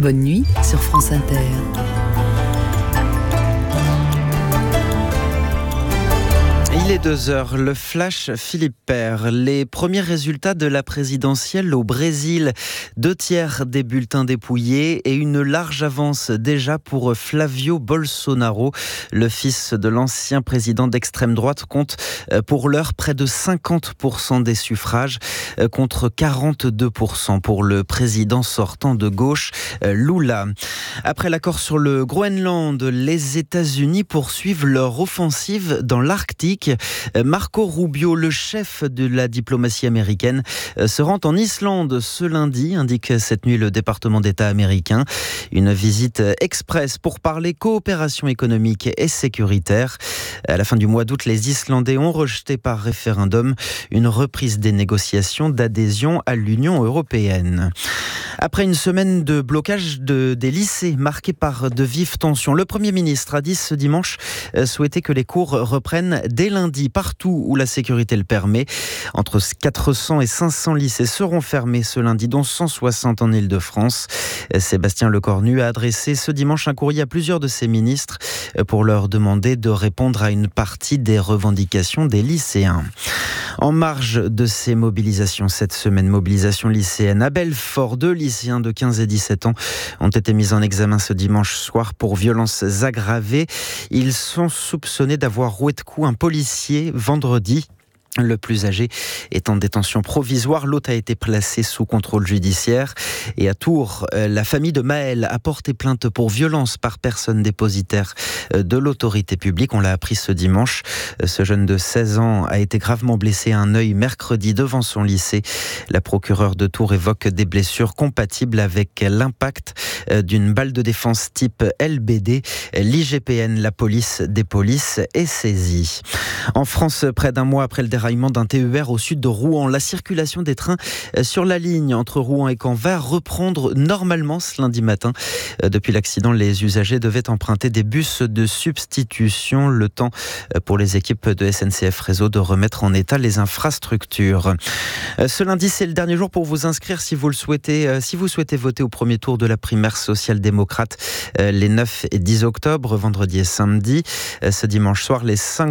Bonne nuit sur France Inter. Il est 2h, le flash Philippe Père. Les premiers résultats de la présidentielle au Brésil. 2/3 des bulletins dépouillés et une large avance déjà pour Flavio Bolsonaro. Le fils de l'ancien président d'extrême droite compte pour l'heure près de 50% des suffrages contre 42% pour le président sortant de gauche, Lula. Après l'accord sur le Groenland, les États-Unis poursuivent leur offensive dans l'Arctique. Marco Rubio, le chef de la diplomatie américaine, se rend en Islande ce lundi, indique cette nuit le département d'État américain. Une visite express pour parler coopération économique et sécuritaire. À la fin du mois d'août, les Islandais ont rejeté par référendum une reprise des négociations d'adhésion à l'Union européenne. Après une semaine de blocage des lycées marqués par de vives tensions, le Premier ministre a dit ce dimanche souhaiter que les cours reprennent dès lundi, partout où la sécurité le permet. Entre 400 et 500 lycées seront fermés ce lundi, dont 160 en Île-de-France. Sébastien Lecornu a adressé ce dimanche un courrier à plusieurs de ses ministres pour leur demander de répondre à une partie des revendications des lycéens. En marge de ces mobilisations, cette semaine, mobilisation lycéenne à Belfort, 2 lycéens de 15 et 17 ans ont été mis en examen ce dimanche soir pour violences aggravées. Ils sont soupçonnés d'avoir roué de coups un policier vendredi. Le plus âgé est en détention provisoire. L'autre a été placé sous contrôle judiciaire. Et à Tours, la famille de Maël a porté plainte pour violence par personne dépositaire de l'autorité publique. On l'a appris ce dimanche. Ce jeune de 16 ans a été gravement blessé à un œil mercredi devant son lycée. La procureure de Tours évoque des blessures compatibles avec l'impact d'une balle de défense type LBD. L'IGPN, la police des polices, est saisie. En France, près d'un mois après le déraillement d'un TER au sud de Rouen, la circulation des trains sur la ligne entre Rouen et Caen va reprendre normalement ce lundi matin. Depuis l'accident, les usagers devaient emprunter des bus de substitution, le temps pour les équipes de SNCF Réseau de remettre en état les infrastructures. Ce lundi, c'est le dernier jour pour vous inscrire si vous le souhaitez. Si vous souhaitez voter au premier tour de la primaire social-démocrate les 9 et 10 octobre, vendredi et samedi. Ce dimanche soir, les 5